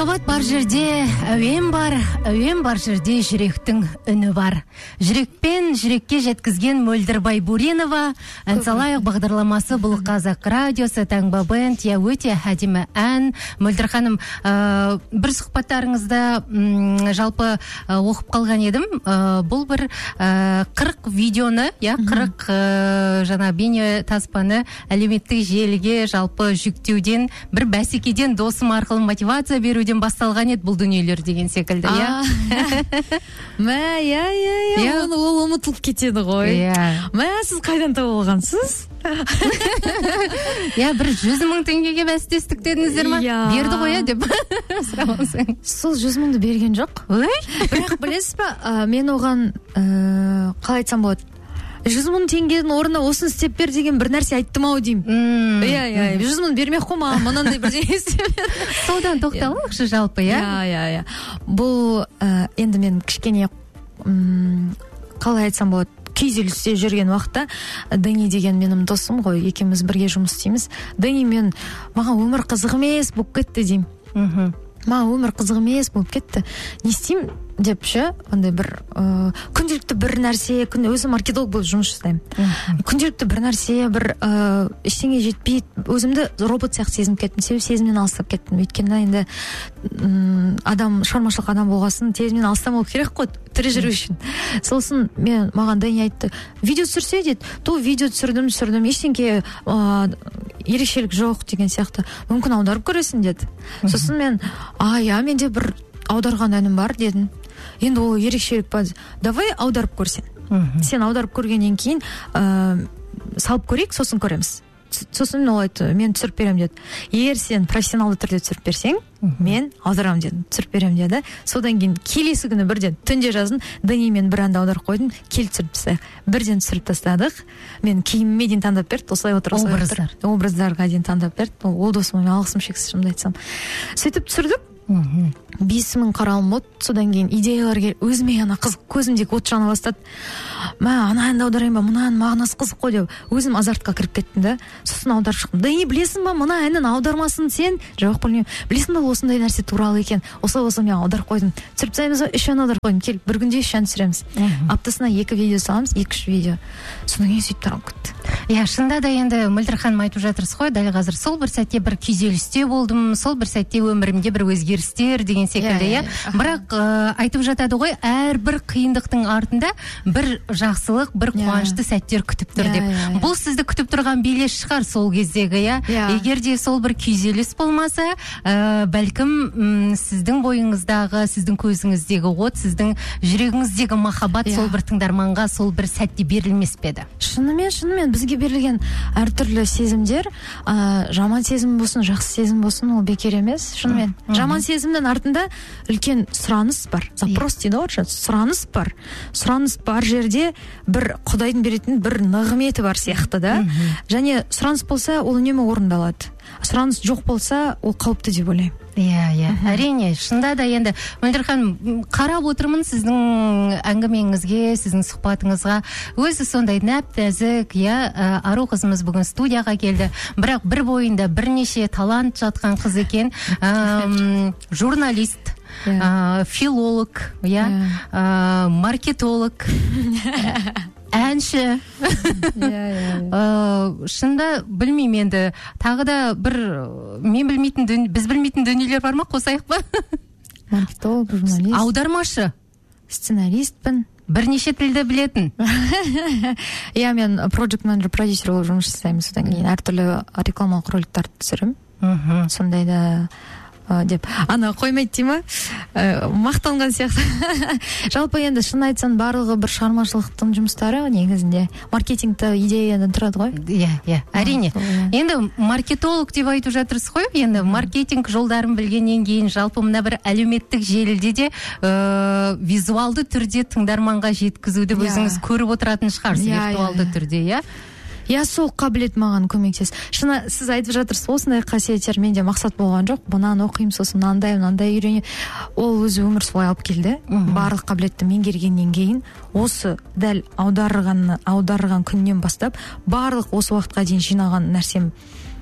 Махаббат бар жерде әуен бар жерде жүректің үні бар. Жүрекпен жүрекке жеткізген Мөлдір Байбуринова, ән салайық бағдарламасы бұл Қазақ радиосы, Таңба бенд, өте әдемі ән. Мөлдір ханым, бір сұхбаттарыңызда жалпы оқып қалған едім. Бұл бір 40 видеоны, 40 жаңа бейне таспаны әлеуметтік желіге жалпы жүктеуден, бір бәсекеден досым арқылы мотивация беруден басталған еді бұл дүниелер деген секілді, ол ұмытылып кетеді ғой. Сіз қайдан тауып алғансыз? Бір 100.000 теңгеге бәстестік дедіңіздер ма? Берді қоя деп сұрамасың. Сол 100.000-ді берген жоқ. Бірақ білесіз ба, мен оған қалай айтсам болады, 100.000 теңгенің орнына осыны істеп бер деген бір нәрсе айттым ау деймін. 100.000 бермек қой маған, мынандай бірдеңе істеп. Содан тоқталайықшы жалпы, Бұл енді мен кішкене қалай айтсам болады, күйзелісте жүрген уақытта Дани деген менің досым ғой, екеуміз бірге жұмыс істейміз. Дани маған өмір қызық емес болып кетті деймін. Маған өмір қызық емес болып кетті. Не істеймін деп ондай бір күнделікті бір нәрсе, өзім маркетолог болып жұмыс жасаймын. Күнделікті бір нәрсе, бір ештеңе жетпейді, өзімді робот сияқты сезініп кеттім. Себебі сезімнен алыстап кеттім. Өйткені енді шығармашылық адам болғасын сезімнен алыстамау керек қой, тірі жүру үшін. Сосын маған Дани айтты, видео түсірсе деді. Видео түсірдім, ештеңке ерекшелік жоқ деген сияқты. Мүмкін аударып көресің деді. Сосын менде бір аударған әнім бар дедім. Енді ол ерекшелік ба, давай аударып көрсен. Сен аударып көргеннен кейін салып көрейік, сосын көреміз. Сосын ол айтты, мен түсіріп берем деді. Егер сен профессионалды түрде түсіріп берсең, мен аударам дедім, түсіріп берем деді. Содан кейін келесі күні бірден түнде жаздым, Дани мен бір әнді аударып қойдым, кел түсіріп тастайық. Бірден түсіріп тастадық. Мен киіміме дейін таңдап берді, осылай отыр. Образдарға дейін таңдап берді. Ол досыма мен алғысым шексіз, шынымды айтсам. Сөйтіп түсірдік. 5.000 қаралым от, содан кейін идеялар келіп, өзіме қызық, көзімдегі от жана бастады. Ана әнді аударайын ба, мына ән мағынасы қызық қой деп, өзім азартқа кіріп кеттім да. Сосын аударып шықтым. Дани, білесің ба, мына әннің аудармасын сен? Жоқ, білмеймін. Білесің ба, осындай нәрсе туралы екен. Осылай мен аударып қойдым. Түсіріп тастаймыз ба, 3 ән аударып қойдым. Келіп, бір күнде 3 ән түсіреміз. Аптасына 2 видео саламыз, 2-3 видео. Содан кейін сөйтіп таралып кетті. Шында да енді Мөлдір ханым айтып жатырсыз ғой, дәл қазір сол бір сәтте бір күйзелісте болдым, сол бір сәтте өмірімде бір өзгерістер деген секілді, Бірақ айтып жатады ғой, әрбір қиындықтың артында бір жақсылық, бір қуанышты сәттер күтіп тұр деп. Бұл сізді күтіп тұрған белес шығар сол кездегі, Егер де сол бір күйзеліс болмаса, бәлкім сіздің бойыңыздағы, сіздің көзіңіздегі от, сіздің жүрегіңіздегі махаббат сол бір тыңдарманға сол бір сәтте берілмес пе еді? Шынымен бізге берілген әртүрлі сезімдер, жаман сезім болсын, жақсы сезім болсын, ол бекер емес. Шынымен жаман сезімнің артында үлкен сұраныс бар. Запрос дейді ғой, сұраныс бар. Сұраныс бар жерде бір Құдайдың беретін бір нығметі бар сияқты да. Және сұраныс болса, ол үнемі орындалады. Сұраныс жоқ болса, ол қауіпті деп ойлаймын. Әрине, шында да енді Мөлдір ханым, қарап отырмын сіздің әңгімеңізге, сіздің сұхбатыңызға. Өзі сондай нәп-нәзік, ару қызымыз бүгін студияға келді. Бірақ бір бойында бірнеше талант жатқан қыз екен. Журналист, филолог, маркетолог, әнші. Шында білмеймін енді. Тағы да бір біз білмейтін дүниелер бар ма, қосайық ба? Маркетолог, журналист. Аудармашы. Сценаристпін. Бірнеше тілді білетін. Мен project manager, продюсер болып жұмыс жасаймын. Содан кейін әртүрлі рекламалық роликтарды түсіремін. Сондай да деп қоймайды дей ма, мақтанған сияқты. Жалпы енді шын айтсан барлығы бір шығармашылықтың жұмыстары негізінде маркетингті идеядан тұрады ғой. Әрине. Енді маркетолог деп айтып жатырсыз ғой, енді маркетинг жолдарын білгеннен кейін жалпы мына бір әлеуметтік желіде де визуалды түрде тыңдарманға жеткізуді өзіңіз көріп отыратын шығарсыз, виртуалды түрде, сол қабілет маған көмектес. Шына сіз айтып жатырсыз, осындай қасиеттер менде мақсат болған жоқ. Бұнан оқимын, сосын мынандай үйрене. Ол өзі өмір солай алып келді. Барлық қабілетті меңгергеннен кейін, осы дәл аударған күннен бастап, барлық осы уақытқа дейін жинаған нәрсем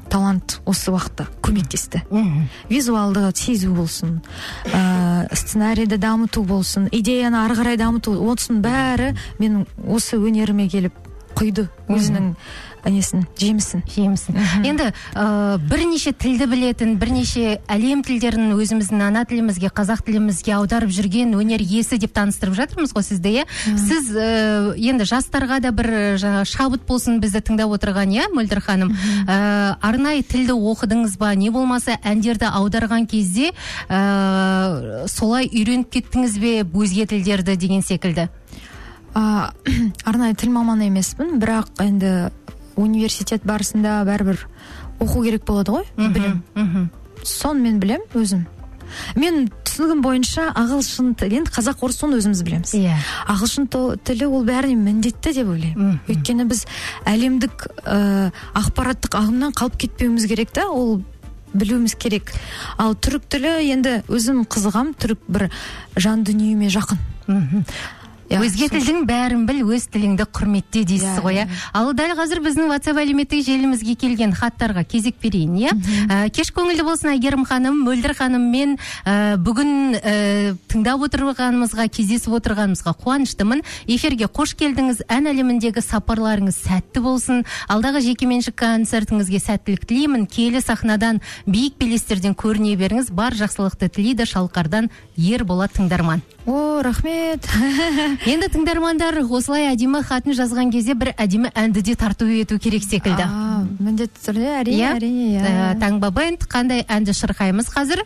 талант осы уақытта көмектесті. Визуалды сезу болсын, сценарийді дамыту болсын, идеяны ары қарай дамыту, осының бәрі менің осы өнеріме келіп құйды өзінің жемісін. Енді бірнеше тілді білетін, бірнеше әлем тілдерін өзіміздің ана тілімізге, қазақ тілімізге аударып жүрген өнер иесі деп таныстырып жатырмыз ғой сізді, Сіз енді жастарға да бір шабыт болсын бізді тыңдап отырған, Мөлдір ханым. Арнайы тілді оқыдыңыз ба? Не болмаса әндерді аударған кезде солай үйреніп кеттіңіз бе өзге тілдерді деген секілді? Арнайы тіл маманы емеспін, бірақ енді университет барысында бәрібір оқу керек болады ғой, білім. Соны мен білем өзім. Мен түсінігім бойынша ағылшын тілі, енді қазақ, орыс соны өзіміз білеміз. Ағылшын тілі ол бәріне міндетті деп ойлаймын. Өйткені біз әлемдік ақпараттық ағымнан қалып кетпеуіміз керек та, ол білуіміз керек. Ал түрік тілі енді өзім қызығам, түрік бір жан дүниеме жақын. Өзге тілдің бәрін біл, өз тіліңді құрметте дейсіз ғой. Ал дәл қазір біздің WhatsApp әлеуметтік желімізге келген хаттарға кезек берейін. Кеш көңілді болсын Әйгерім ханым, Мөлдір ханыммен бүгін тыңдап отырғанымызға, кездесіп отырғанымызға қуаныштымын. Эфирге қош келдіңіз. Ән әлеміндегі сапарларыңыз сәтті болсын. Алдағы жекеменшік концертіңізге сәттілік тілеймін. Киелі сахнадан, биік белестерден көріне беріңіз. Бар жақсылықты тілейді Шалқардан Ерболат тыңдарман. Рахмет. Енді тыңдармандар осылай әдемі хатын жазған кезде бір әдемі әнді де тарту ету керек секілді. Міндетті түрде, әрине. Таңба бенд, қандай әнді шырқаймыз қазір?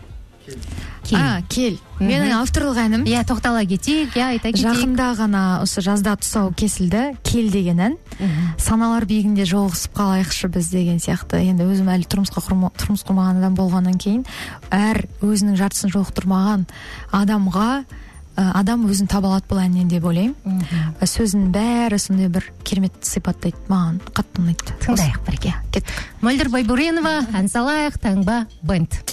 Кел. Менің авторлық әнім. Тоқтала кетейік, айта кетейік. Жақында ғана осы жазда тұсау кесілді. Кел деген ән. Саналар биігінде жолығысып қалайықшы біз деген сияқты. Енді өзім әлі тұрмыс құрмаған адам болғаннан кейін, әр өзінің жартысын жолықтырмаған адамға адам өзін таба алады бұл әннен деп ойлаймын. Сөзінің бәрі сондай бір керемет сипаттайды. Маған қатты ұнайды. Тыңдайық бірге. Кеттік. Мөлдір Байбуренова, ән салайық, Таңба бенд.